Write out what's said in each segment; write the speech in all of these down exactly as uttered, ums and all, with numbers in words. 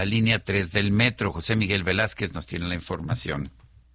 la línea tres del metro. José Miguel Velázquez nos tiene la información.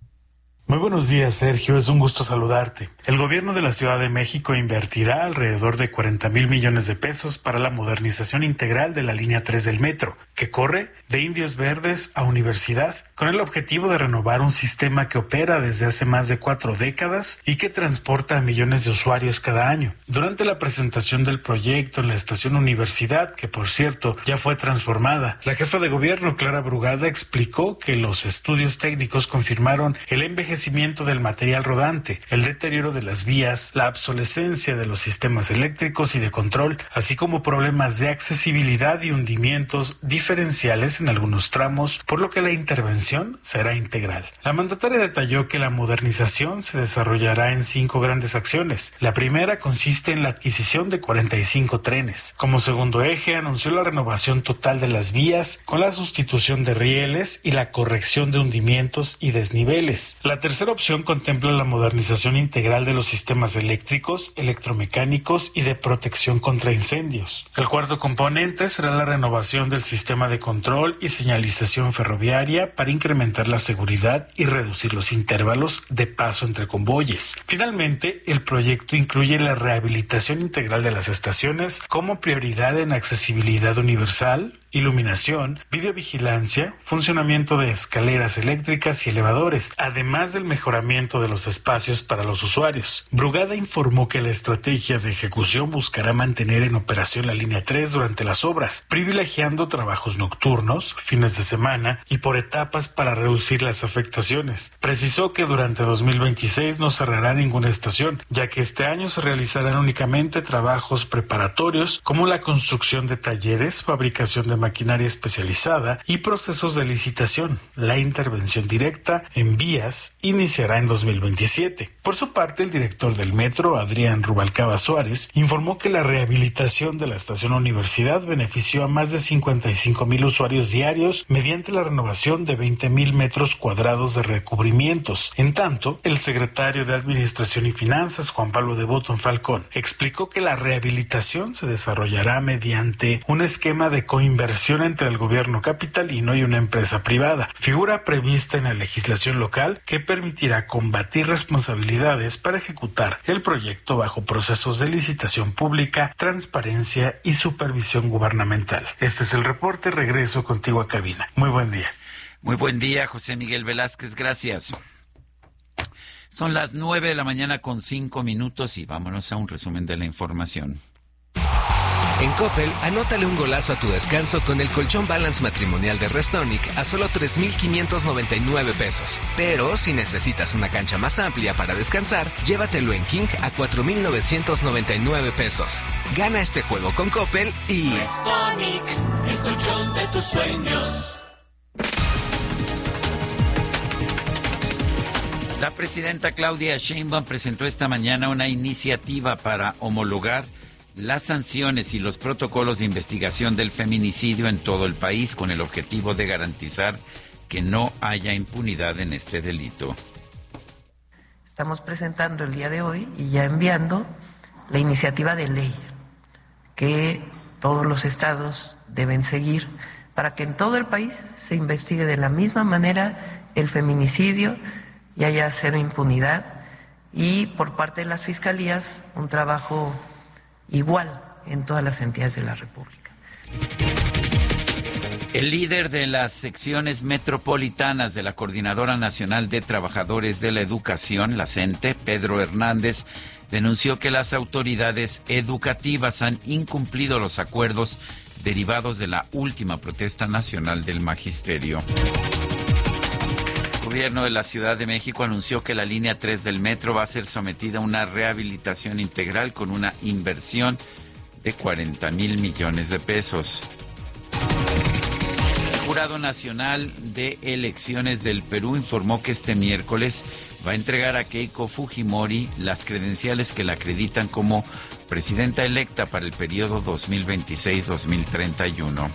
Muy buenos días, Sergio. Es un gusto saludarte. El gobierno de la Ciudad de México invertirá alrededor de cuarenta mil millones de pesos para la modernización integral de la línea tres del metro, que corre de Indios Verdes a Universidad, con el objetivo de renovar un sistema que opera desde hace más de cuatro décadas y que transporta a millones de usuarios cada año. Durante la presentación del proyecto en la estación Universidad, que por cierto ya fue transformada, la jefa de gobierno, Clara Brugada, explicó que los estudios técnicos confirmaron el envejecimiento del material rodante, el deterioro de las vías, la obsolescencia de los sistemas eléctricos y de control, así como problemas de accesibilidad y hundimientos diferenciales en algunos tramos, por lo que la intervención será integral. La mandataria detalló que la modernización se desarrollará en cinco grandes acciones. La primera consiste en la adquisición de cuarenta y cinco trenes. Como segundo eje, anunció la renovación total de las vías con la sustitución de rieles y la corrección de hundimientos y desniveles. La La tercera opción contempla la modernización integral de los sistemas eléctricos, electromecánicos y de protección contra incendios. El cuarto componente será la renovación del sistema de control y señalización ferroviaria para incrementar la seguridad y reducir los intervalos de paso entre convoyes. Finalmente, el proyecto incluye la rehabilitación integral de las estaciones como prioridad en accesibilidad universal, iluminación, videovigilancia, funcionamiento de escaleras eléctricas y elevadores, además del mejoramiento de los espacios para los usuarios. Brugada informó que la estrategia de ejecución buscará mantener en operación la línea tres durante las obras, privilegiando trabajos nocturnos, fines de semana y por etapas para reducir las afectaciones. Precisó que durante dos mil veintiséis no cerrará ninguna estación, ya que este año se realizarán únicamente trabajos preparatorios como la construcción de talleres, fabricación de maquinaria especializada y procesos de licitación. La intervención directa en vías iniciará en dos mil veintisiete. Por su parte, el director del metro, Adrián Rubalcaba Suárez, informó que la rehabilitación de la estación Universidad benefició a más de cincuenta y cinco mil usuarios diarios mediante la renovación de veinte mil metros cuadrados de recubrimientos. En tanto, el secretario de Administración y Finanzas, Juan Pablo de Botton Falcón, explicó que la rehabilitación se desarrollará mediante un esquema de coinversión entre el gobierno capitalino y una empresa privada, figura prevista en la legislación local que permitirá combatir responsabilidades para ejecutar el proyecto bajo procesos de licitación pública, transparencia y supervisión gubernamental. Este es el reporte. Regreso contigo a cabina. Muy buen día. Muy buen día, José Miguel Velázquez. Gracias. Son las nueve de la mañana con cinco minutos y vámonos a un resumen de la información. En Coppel, anótale un golazo a tu descanso con el colchón Balance matrimonial de Restonic a solo tres mil quinientos noventa y nueve pesos. Pero si necesitas una cancha más amplia para descansar, llévatelo en King a cuatro mil novecientos noventa y nueve pesos. Gana este juego con Coppel y... Restonic, el colchón de tus sueños. La presidenta Claudia Sheinbaum presentó esta mañana una iniciativa para homologar las sanciones y los protocolos de investigación del feminicidio en todo el país con el objetivo de garantizar que no haya impunidad en este delito. Estamos presentando el día de hoy y ya enviando la iniciativa de ley que todos los estados deben seguir para que en todo el país se investigue de la misma manera el feminicidio y haya cero impunidad y por parte de las fiscalías un trabajo igual en todas las entidades de la República. El líder de las secciones metropolitanas de la Coordinadora Nacional de Trabajadores de la Educación, la CENTE, Pedro Hernández, denunció que las autoridades educativas han incumplido los acuerdos derivados de la última protesta nacional del magisterio. El gobierno de la Ciudad de México anunció que la línea tres del metro va a ser sometida a una rehabilitación integral con una inversión de cuarenta mil millones de pesos. El Jurado Nacional de Elecciones del Perú informó que este miércoles va a entregar a Keiko Fujimori las credenciales que la acreditan como presidenta electa para el periodo dos mil veintiséis a dos mil treinta y uno.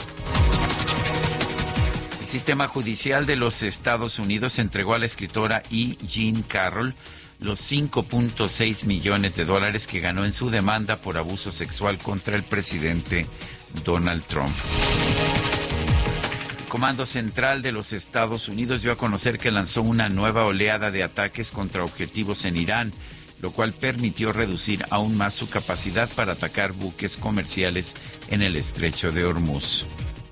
El sistema judicial de los Estados Unidos entregó a la escritora E. Jean Carroll los cinco punto seis millones de dólares que ganó en su demanda por abuso sexual contra el presidente Donald Trump. Comando Central de los Estados Unidos dio a conocer que lanzó una nueva oleada de ataques contra objetivos en Irán, lo cual permitió reducir aún más su capacidad para atacar buques comerciales en el estrecho de Hormuz.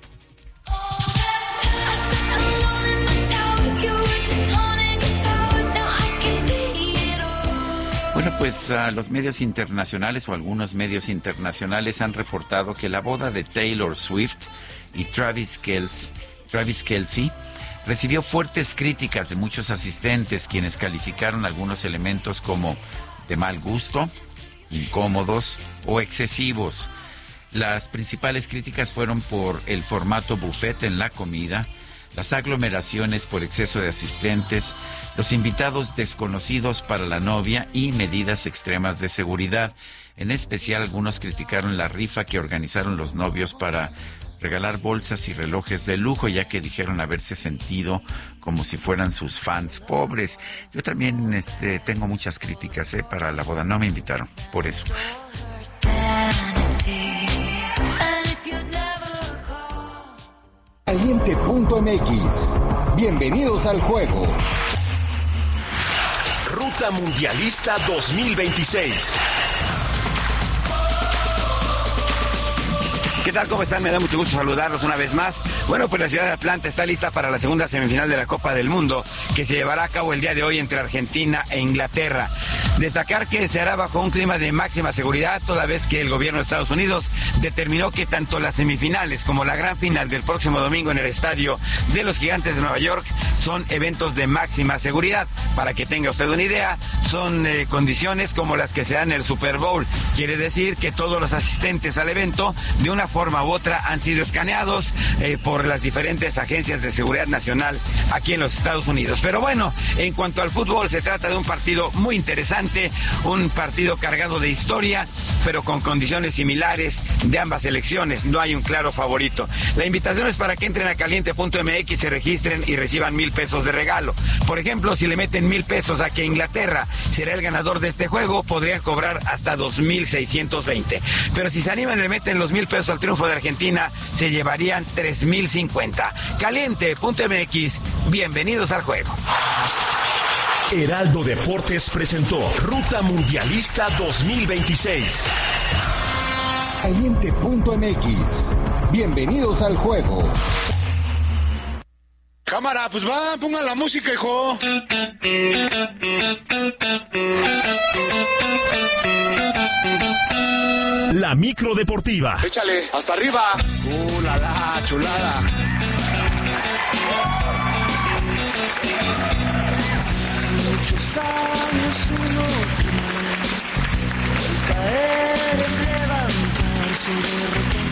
Bueno, pues uh, los medios internacionales o algunos medios internacionales han reportado que la boda de Taylor Swift y Travis Kelce, Travis Kelce recibió fuertes críticas de muchos asistentes, quienes calificaron algunos elementos como de mal gusto, incómodos o excesivos. Las principales críticas fueron por el formato buffet en la comida, las aglomeraciones por exceso de asistentes, los invitados desconocidos para la novia y medidas extremas de seguridad. En especial, algunos criticaron la rifa que organizaron los novios para regalar bolsas y relojes de lujo, ya que dijeron haberse sentido como si fueran sus fans pobres. Yo también este, tengo muchas críticas eh, para la boda. No me invitaron, por eso. Caliente punto M X. Bienvenidos al juego. Ruta Mundialista dos mil veintiséis. ¿Qué tal? ¿Cómo están? Me da mucho gusto saludarlos una vez más. Bueno, pues la ciudad de Atlanta está lista para la segunda semifinal de la Copa del Mundo, que se llevará a cabo el día de hoy entre Argentina e Inglaterra. Destacar que se hará bajo un clima de máxima seguridad, toda vez que el gobierno de Estados Unidos determinó que tanto las semifinales como la gran final del próximo domingo en el estadio de los Gigantes de Nueva York son eventos de máxima seguridad. Para que tenga usted una idea, son eh, condiciones como las que se dan en el Super Bowl. Quiere decir que todos los asistentes al evento, de una forma u otra, han sido escaneados eh, por las diferentes agencias de seguridad nacional aquí en los Estados Unidos. Pero bueno, en cuanto al fútbol, se trata de un partido muy interesante, un partido cargado de historia, pero con condiciones similares de ambas selecciones. No hay un claro favorito. La invitación es para que entren a caliente punto M X, se registren y reciban mil pesos de regalo. Por ejemplo, si le meten mil pesos a que Inglaterra será el ganador de este juego, podrían cobrar hasta dos mil seiscientos veinte. Pero si se animan y le meten los mil pesos al triunfo de Argentina, se llevarían tres mil cincuenta. caliente punto M X, bienvenidos al juego. Heraldo Deportes presentó Ruta Mundialista dos mil veintiséis. Caliente punto M X. Bienvenidos al juego. Cámara, pues va, pongan la música, hijo. La micro deportiva. Échale, hasta arriba. Uh, la, la, chulada. Muchos años uno el caer es levantarse de repente.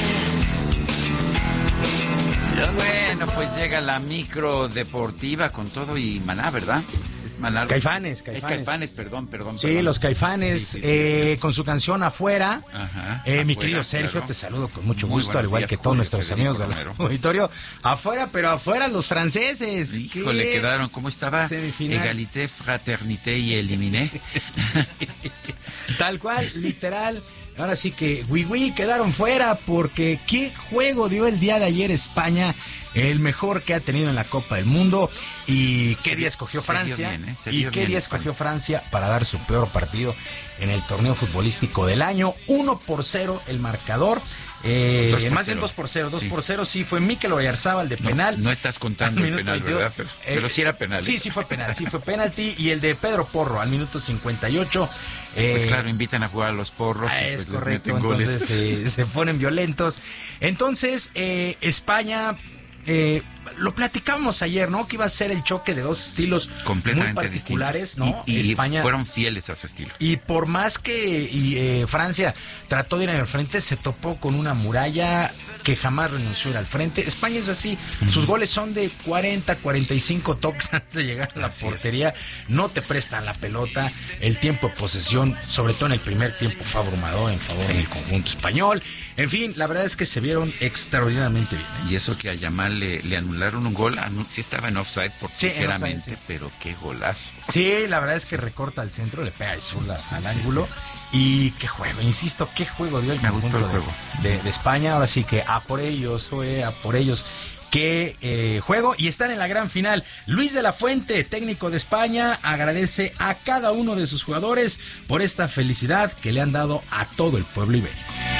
Bueno, pues llega la micro deportiva con todo y Maná, ¿verdad? Es Maná. Caifanes, Caifanes. Es Caifanes, perdón, perdón. Sí, perdón. los Caifanes, sí, sí, sí, eh, sí. Con su canción Afuera. Ajá, eh, afuera, mi querido Sergio, claro. Te saludo con mucho Muy gusto, al igual días, que todos Julio, nuestros Federico amigos Romero. del auditorio. Afuera, pero afuera los franceses. Híjole, ¿Qué? quedaron, ¿cómo estaba? Semifinal. Egalité, fraternité y eliminé. Sí. Tal cual, literal. Ahora sí que oui, oui, quedaron fuera porque qué juego dio el día de ayer España, el mejor que ha tenido en la Copa del Mundo. Y qué día escogió Francia. Bien, ¿eh? Y qué día escogió Francia para dar su peor partido en el torneo futbolístico del año. uno por cero el marcador. Eh, más bien dos por cero, dos por cero, sí, fue Mikel Oyarzábal de penal. No, no estás contando el penal, veintidós, ¿verdad? Pero, eh, pero sí era penal. Sí, sí fue penal, sí fue penalti. Y el de Pedro Porro al minuto cincuenta y ocho. Eh, pues claro, invitan a jugar a los porros. Ah, y es pues correcto, les meten entonces eh, se ponen violentos. Entonces, eh, España... Eh, lo platicamos ayer, ¿no? Que iba a ser el choque de dos estilos completamente muy particulares, distintos. ¿no? Y, y España fueron fieles a su estilo. Y por más que y, eh, Francia trató de ir al frente, se topó con una muralla que jamás renunció a ir al frente. España es así, uh-huh. Sus goles son de cuarenta, cuarenta y cinco toques antes de llegar a la así portería. Es. No te prestan la pelota. El tiempo de posesión, sobre todo en el primer tiempo, fue abrumador en favor sí. del conjunto español. En fin, la verdad es que se vieron extraordinariamente bien. Y eso que a Yamal le, le anularon un gol, sí estaba en offside por sí, ligeramente, offside, sí. Pero qué golazo. Sí, la verdad es que recorta al centro, le pega el sur al sí, ángulo. Sí. Y qué juego, insisto, qué juego dio el Me conjunto gustó el juego. De, de, de España. Ahora sí que a por ellos, fue a por ellos. qué eh, juego, y están en la gran final. Luis de la Fuente, técnico de España, agradece a cada uno de sus jugadores por esta felicidad que le han dado a todo el pueblo ibérico.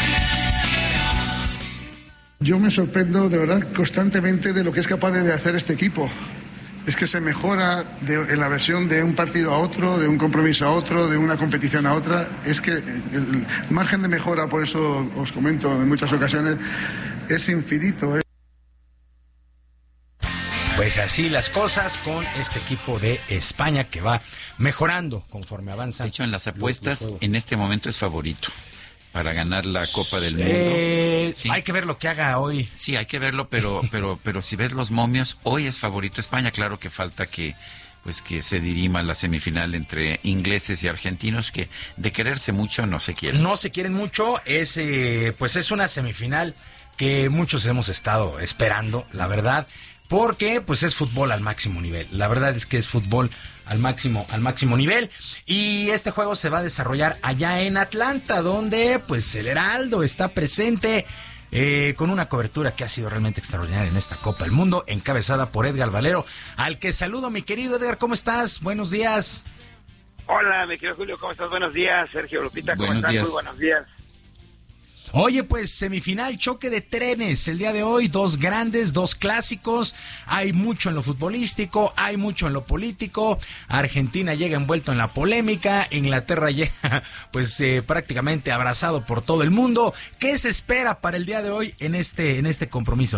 Yo me sorprendo de verdad constantemente de lo que es capaz de hacer este equipo. Es que se mejora de, en la versión de un partido a otro, de un compromiso a otro, de una competición a otra. Es que el margen de mejora, por eso os comento en muchas ocasiones, es infinito. ¿eh? Pues así las cosas con este equipo de España que va mejorando conforme avanza. De hecho, en las apuestas, en este momento es favorito para ganar la Copa del Mundo. Eh, sí. Hay que ver lo que haga hoy. Sí, hay que verlo, pero pero pero si ves los momios, hoy es favorito España. Claro que falta que pues que se dirima la semifinal entre ingleses y argentinos, que de quererse mucho no se quieren. No se quieren mucho, es eh, pues es una semifinal que muchos hemos estado esperando, la verdad, porque pues es fútbol al máximo nivel. La verdad es que es fútbol al máximo al máximo nivel, y este juego se va a desarrollar allá en Atlanta, donde pues el Heraldo está presente eh, con una cobertura que ha sido realmente extraordinaria en esta Copa del Mundo, encabezada por Edgar Valero, al que saludo. Mi querido Edgar, ¿cómo estás? Buenos días. Hola, mi querido Julio, ¿cómo estás? Buenos días. Sergio, Lupita, ¿cómo buenos están? Días. Muy buenos días. Oye, pues semifinal, choque de trenes el día de hoy, dos grandes, dos clásicos, hay mucho en lo futbolístico, hay mucho en lo político. Argentina llega envuelto en la polémica, Inglaterra llega pues eh, prácticamente abrazado por todo el mundo. ¿Qué se espera para el día de hoy en este en este compromiso?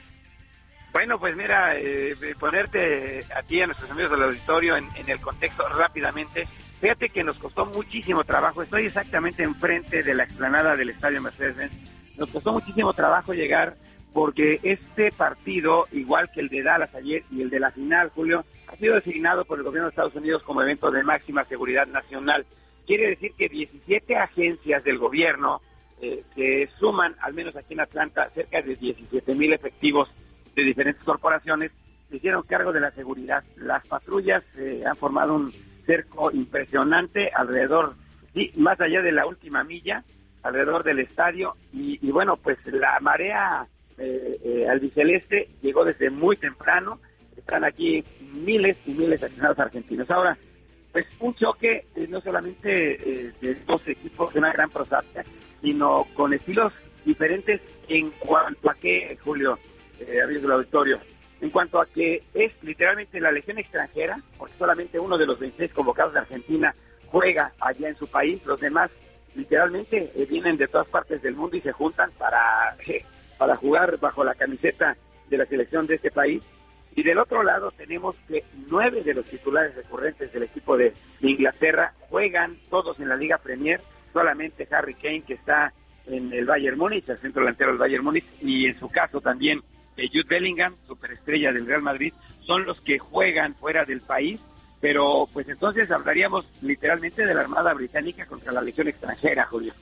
Bueno, pues mira, eh, ponerte a ti y a nuestros amigos del auditorio en, en el contexto rápidamente. Fíjate que nos costó muchísimo trabajo. Estoy exactamente enfrente de la explanada del Estadio Mercedes-Benz. Nos costó muchísimo trabajo llegar porque este partido, igual que el de Dallas ayer y el de la final, Julio, ha sido designado por el gobierno de Estados Unidos como evento de máxima seguridad nacional. Quiere decir que diecisiete agencias del gobierno, eh, que suman, al menos aquí en Atlanta, cerca de diecisiete mil efectivos de diferentes corporaciones, se hicieron cargo de la seguridad. Las patrullas eh, han formado un cerco impresionante alrededor, sí, más allá de la última milla, alrededor del estadio, y, y bueno, pues la marea eh, eh, albiceleste llegó desde muy temprano. Están aquí miles y miles de aficionados argentinos. Ahora, pues un choque eh, no solamente eh, de dos equipos de una gran prosapia, sino con estilos diferentes en cuanto a qué, Julio, eh, amigos del auditorio, en cuanto a que es literalmente la legión extranjera, porque solamente uno de los veintiséis convocados de Argentina juega allá en su país. Los demás literalmente eh, vienen de todas partes del mundo y se juntan para, eh, para jugar bajo la camiseta de la selección de este país. Y del otro lado tenemos que nueve de los titulares recurrentes del equipo de, de Inglaterra juegan todos en la Liga Premier, solamente Harry Kane, que está en el Bayern Múnich, el centro delantero del Bayern Múnich, y en su caso también eh, Jude Bellingham, superestrella del Real Madrid, son los que juegan fuera del país. Pero pues entonces hablaríamos literalmente de la Armada Británica contra la Legión extranjera, Julio.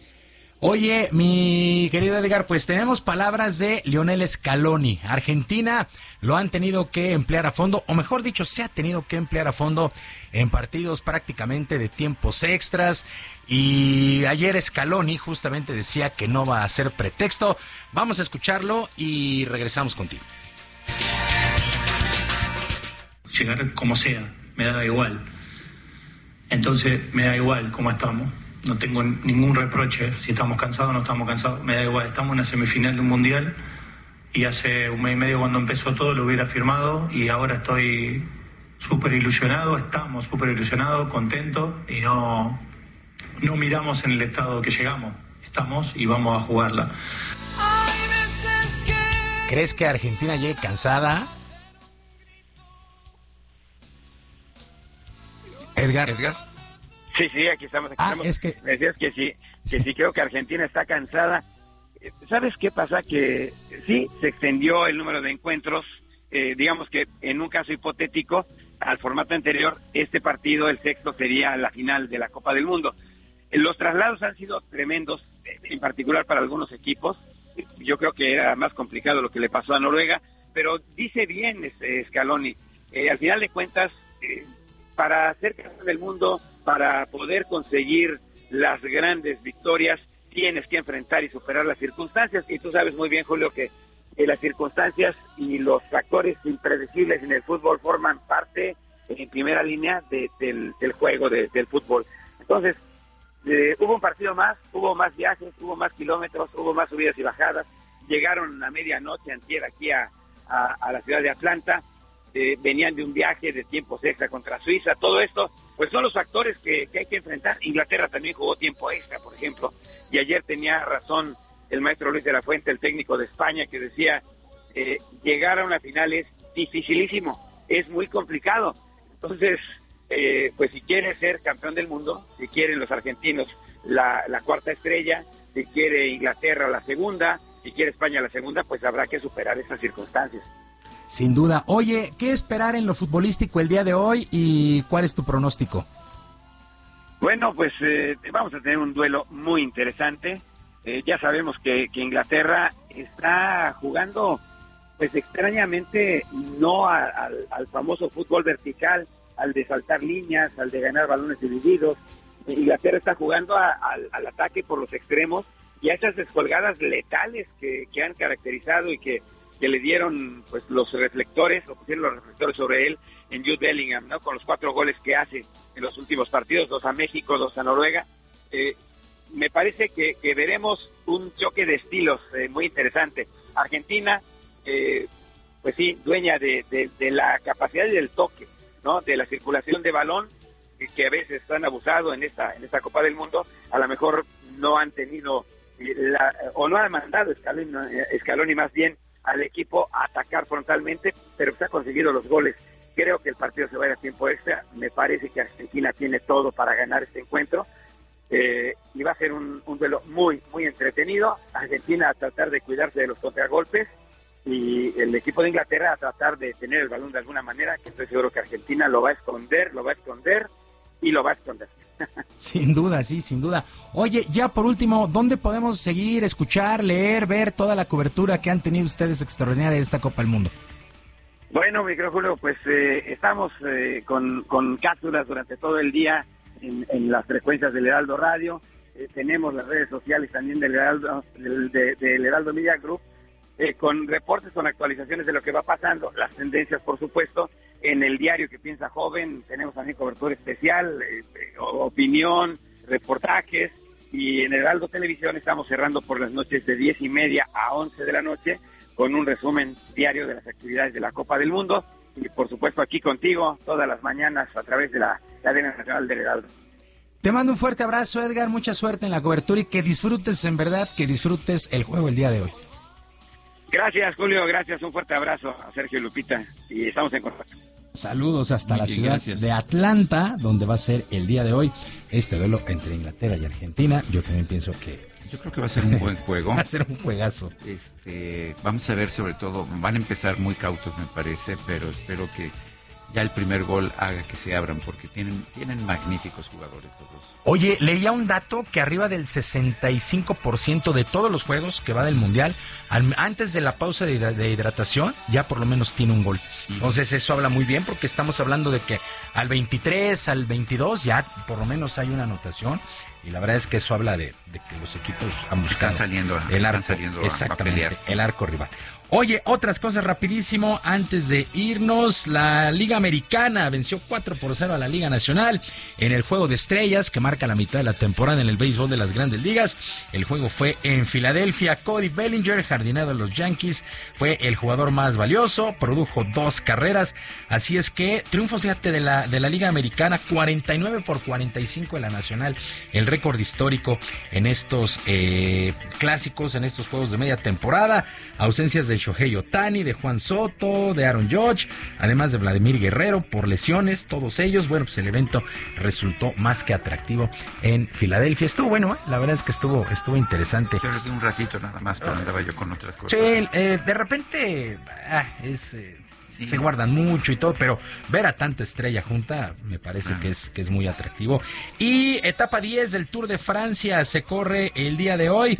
Oye, mi querido Edgar, pues tenemos palabras de Lionel Scaloni. Argentina lo han tenido que emplear a fondo, o mejor dicho, se ha tenido que emplear a fondo en partidos prácticamente de tiempos extras. Y ayer Scaloni justamente decía que no va a ser pretexto. Vamos a escucharlo y regresamos contigo. Llegar como sea, me da igual. Entonces me da igual cómo estamos. No tengo ningún reproche, si estamos cansados o no estamos cansados, me da igual. Estamos en una semifinal de un mundial y hace un mes y medio cuando empezó todo lo hubiera firmado, y ahora estoy súper ilusionado, estamos súper ilusionados, contentos, y no, no miramos en el estado que llegamos. Estamos y vamos a jugarla. ¿Crees que Argentina llegue cansada? Edgar. Edgar. Sí, sí, aquí estamos. Aquí ah, estamos. Es que... Me decías que sí, que sí. sí creo que Argentina está cansada. ¿Sabes qué pasa? Que sí, se extendió el número de encuentros, eh, digamos que en un caso hipotético, al formato anterior, este partido, el sexto, sería la final de la Copa del Mundo. Los traslados han sido tremendos, en particular para algunos equipos. Yo creo que era más complicado lo que le pasó a Noruega, pero dice bien este Scaloni, eh, al final de cuentas, eh, para ser campeón del mundo, para poder conseguir las grandes victorias, tienes que enfrentar y superar las circunstancias. Y tú sabes muy bien, Julio, que que las circunstancias y los factores impredecibles en el fútbol forman parte en primera línea de, del, del juego de, del fútbol. Entonces, eh, hubo un partido más, hubo más viajes, hubo más kilómetros, hubo más subidas y bajadas. Llegaron a medianoche antier aquí a, a, a la ciudad de Atlanta, eh, venían de un viaje de tiempos extra contra Suiza. Todo esto, pues son los factores que, que hay que enfrentar. Inglaterra también jugó tiempo extra, por ejemplo, y ayer tenía razón el maestro Luis de la Fuente, el técnico de España, que decía, eh, llegar a una final es dificilísimo, es muy complicado. Entonces, eh, pues si quiere ser campeón del mundo, si quieren los argentinos la, la cuarta estrella, si quiere Inglaterra la segunda, si quiere España la segunda, pues habrá que superar esas circunstancias. Sin duda. Oye, ¿qué esperar en lo futbolístico el día de hoy y cuál es tu pronóstico? Bueno, pues eh, vamos a tener un duelo muy interesante. Eh, ya sabemos que, que Inglaterra está jugando, pues extrañamente, no a, al, al famoso fútbol vertical, al de saltar líneas, al de ganar balones divididos. Eh, Inglaterra está jugando a, a, al ataque por los extremos y a esas descolgadas letales que, que han caracterizado y que, que le dieron pues los reflectores, o pusieron los reflectores sobre él en Jude Bellingham, ¿no? Con los cuatro goles que hace en los últimos partidos, dos a México, dos a Noruega. Eh, me parece que, que veremos un choque de estilos eh, muy interesante. Argentina, eh, pues sí, dueña de, de, de la capacidad y del toque, ¿no? De la circulación de balón, que, que a veces han abusado en esta en esta Copa del Mundo. A lo mejor no han tenido, la, o no han mandado Scaloni, Scaloni más bien al equipo a atacar frontalmente, pero se ha conseguido los goles. Creo que el partido se va a ir a tiempo extra. Me parece que Argentina tiene todo para ganar este encuentro. Eh, y va a ser un, un duelo muy, muy entretenido. Argentina a tratar de cuidarse de los contragolpes y el equipo de Inglaterra a tratar de tener el balón de alguna manera, que estoy seguro que Argentina lo va a esconder, lo va a esconder y lo va a esconder. Sin duda, sí, sin duda. Oye, ya por último, ¿dónde podemos seguir, escuchar, leer, ver toda la cobertura que han tenido ustedes extraordinaria de esta Copa del Mundo? Bueno, mi querido Julio, pues eh, estamos eh, con, con cápsulas durante todo el día en, en las frecuencias del Heraldo Radio. Eh, tenemos las redes sociales también del Heraldo, del, de, del Heraldo Media Group, eh, con reportes, con actualizaciones de lo que va pasando, las tendencias, por supuesto. En el diario Que Piensa Joven tenemos también cobertura especial, eh, eh, opinión, reportajes, y en Heraldo Televisión estamos cerrando por las noches de diez y media a once de la noche con un resumen diario de las actividades de la Copa del Mundo, y por supuesto aquí contigo todas las mañanas a través de la cadena nacional del Heraldo. Te mando un fuerte abrazo, Edgar, mucha suerte en la cobertura y que disfrutes, en verdad, que disfrutes el juego el día de hoy. Gracias, Julio, gracias, un fuerte abrazo a Sergio y Lupita, y estamos en contacto. Saludos hasta Muy la bien, ciudad gracias. de Atlanta, donde va a ser el día de hoy este duelo entre Inglaterra y Argentina. Yo también pienso que Yo creo que va a ser un buen juego. va a ser un juegazo. Este, vamos a ver, sobre todo, van a empezar muy cautos, me parece, pero espero que ya el primer gol haga que se abran, porque tienen, tienen magníficos jugadores estos dos. Oye, leía un dato que arriba del sesenta y cinco por ciento de todos los juegos que va del Mundial, al, antes de la pausa de, de hidratación, ya por lo menos tiene un gol. Entonces eso habla muy bien, porque estamos hablando de que al veintitrés, al veintidós, ya por lo menos hay una anotación. Y la verdad es que eso habla de, de que los equipos han buscado Están saliendo, el están arco, saliendo a- exactamente, a pelear, sí. el arco rival. Oye, otras cosas rapidísimo antes de irnos. La Liga Americana venció cuatro por cero a la Liga Nacional en el Juego de Estrellas, que marca la mitad de la temporada en el béisbol de las Grandes Ligas. El juego fue en Filadelfia. Cody Bellinger, jardinero de los Yankees, fue el jugador más valioso, produjo dos carreras. Así es que triunfos, fíjate, de la, de la Liga Americana, cuarenta y nueve por cuarenta y cinco de la Nacional, el récord histórico en estos eh, clásicos, en estos juegos de media temporada. Ausencias de Shohei Ohtani, de Juan Soto, de Aaron Judge, además de Vladimir Guerrero por lesiones, todos ellos. Bueno, pues el evento resultó más que atractivo en Filadelfia. Estuvo bueno, ¿eh? La verdad es que estuvo estuvo interesante. Yo le di un ratito nada más, pero andaba yo con otras cosas. Sí, eh, de repente ah, es... Eh, sí. se guardan mucho y todo, pero ver a tanta estrella junta me parece ah. que es que es muy atractivo. Y etapa diez del Tour de Francia se corre el día de hoy.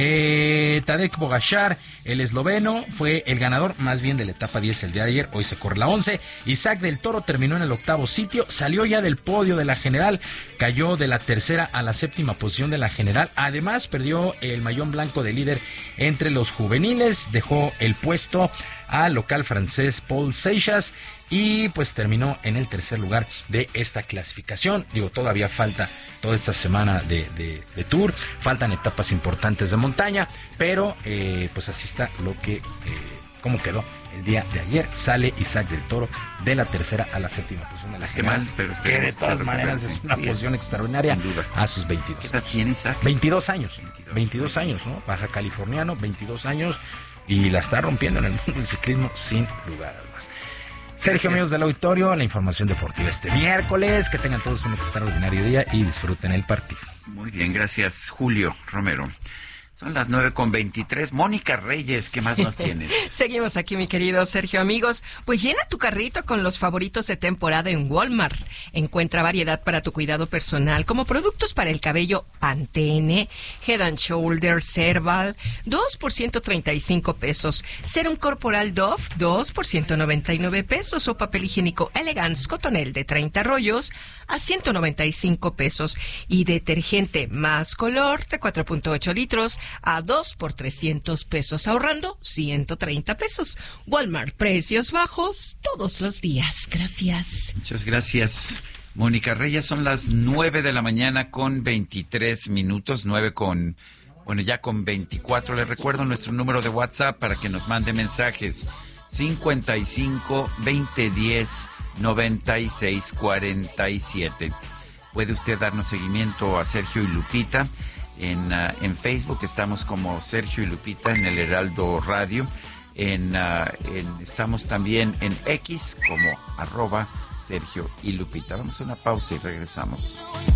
Eh, Tadej Pogačar, el esloveno, fue el ganador más bien de la etapa diez el día de ayer. Hoy se corre la once. Isaac del Toro terminó en el octavo sitio, salió ya del podio de la general, cayó de la tercera a la séptima posición de la general. Además perdió el mayón blanco de líder entre los juveniles, dejó el puesto al local francés Paul Seixas y pues terminó en el tercer lugar de esta clasificación. Digo, todavía falta toda esta semana de, de, de Tour, faltan etapas importantes de montaña, pero eh, pues así está lo que, eh, cómo quedó el día de ayer. Sale Isaac del Toro de la tercera a la séptima posición de la general, mal, pero que de todas maneras es una bien. posición extraordinaria. Sin duda. A sus veintidós. ¿Qué edad tiene Isaac? veintidós años, veintidós, veintidós años, ¿no? Baja californiano, veintidós años, y la está rompiendo en el mundo del ciclismo sin lugar a dudas. Sergio, amigos del auditorio, la información deportiva este miércoles. Que tengan todos un extraordinario día y disfruten el partido. Muy bien, gracias, Julio Romero. Son las nueve con veintitrés. Mónica Reyes, ¿qué más nos tienes? Seguimos aquí, mi querido Sergio. Amigos, pues llena tu carrito con los favoritos de temporada en Walmart. Encuentra variedad para tu cuidado personal, como productos para el cabello Pantene, Head and Shoulders, Cerval, dos por ciento treinta y cinco pesos. Serum corporal Dove, dos por ciento noventa y nueve pesos. O papel higiénico Elegance Cotonel de treinta rollos a ciento noventa y cinco pesos. Y detergente Más Color de cuatro punto ocho litros a dos por trescientos pesos, ahorrando ciento treinta pesos. Walmart, precios bajos todos los días. Gracias. Muchas gracias, Mónica Reyes. Son las nueve de la mañana con veintitrés minutos, nueve con, bueno, ya con veinticuatro. Les recuerdo nuestro número de WhatsApp para que nos mande mensajes: cincuenta y cinco, veinte diez, noventa y seis cuarenta y siete. Puede usted darnos seguimiento a Sergio y Lupita. En, uh, en Facebook estamos como Sergio y Lupita en el Heraldo Radio. En, uh, en, estamos también en X como arroba Sergio y Lupita. Vamos a una pausa y regresamos.